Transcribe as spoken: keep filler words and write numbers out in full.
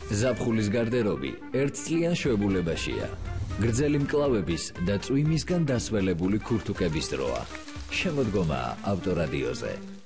ზაფხულის გარდერობი ერთწლიან შვებულებაშია. გრძელი მკლავების და წვიმისგან დასველებული ქურთუკების დროა. შემოდგომაა ავტორადიოზე.